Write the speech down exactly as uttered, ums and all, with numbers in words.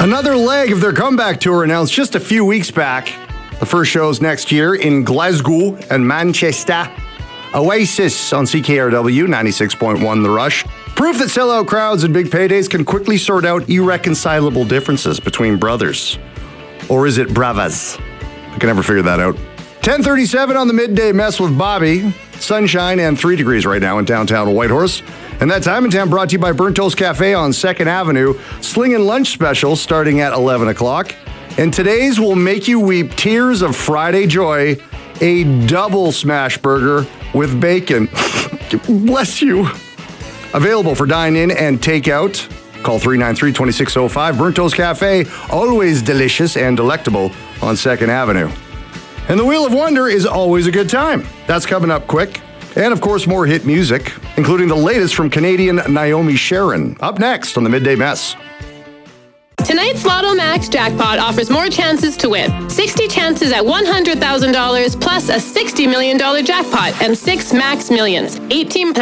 Another leg of their comeback tour announced just a few weeks back. The first shows next year in Glasgow and Manchester. Oasis on C K R W ninety-six point one The Rush. Proof that sellout crowds and big paydays can quickly sort out irreconcilable differences between brothers. Or is it bravas? I can never figure that out. ten thirty-seven on the midday mess with Bobby. Sunshine and three degrees right now in downtown Whitehorse. And that Time in Town brought to you by Burnt Toast Cafe on second Avenue. Slinging lunch specials starting at eleven o'clock. And today's will make you weep tears of Friday joy. A double smash burger with bacon. Bless you. Available for dine-in and takeout. Call three nine three, two six zero five. Burnt Toast Cafe, always delicious and delectable on second Avenue. And the Wheel of Wonder is always a good time. That's coming up quick. And, of course, more hit music, including the latest from Canadian Naomi Sharon. Up next on the Midday Mess. Tonight's Lotto Max jackpot offers more chances to win. sixty chances at one hundred thousand dollars plus a sixty million dollars jackpot and six max millions. eighteen